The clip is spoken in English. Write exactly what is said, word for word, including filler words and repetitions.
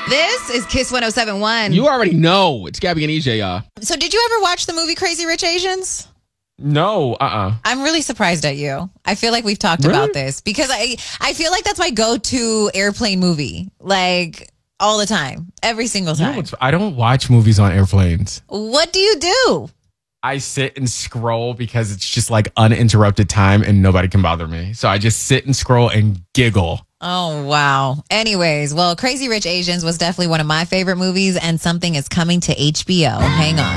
This is Kiss one oh seven point one. You already know. It's Gabby and E J, y'all. So did you ever watch the movie Crazy Rich Asians? No, uh-uh. I'm really surprised at you. I feel like we've talked Really? about this because I, I feel like that's my go-to airplane movie. Like, all the time. Every single You know time. what's- I don't watch movies on airplanes. What do you do? I sit and scroll because it's just like uninterrupted time and nobody can bother me. So I just sit and scroll and giggle. Oh, wow. Anyways, well, Crazy Rich Asians was definitely one of my favorite movies, and something is coming to H B O. Hang on.